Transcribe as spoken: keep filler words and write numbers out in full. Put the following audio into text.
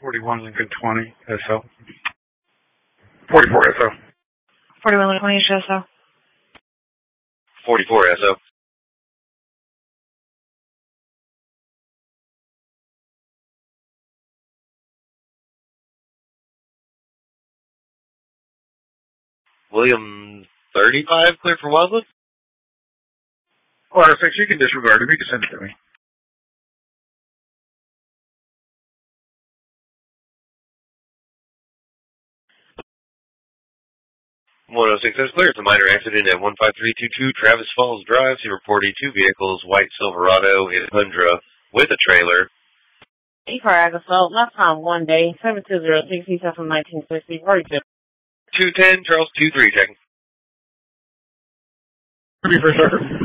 forty-one Lincoln twenty S O. forty-four S O. forty-one Lincoln twenty S O. forty-four S O. William thirty-five, clear for Wildwood? Well, I think you can disregard it. You can send it to me. one oh six is clear. It's a minor accident at one five three two two Travis Falls Drive. See reported two vehicles, white Silverado and Tundra with a trailer. E-car assault, last time one day, seven two zero six, he's from nineteen sixty, forty-two. two ten, Charles two three, checking. Ready for sir.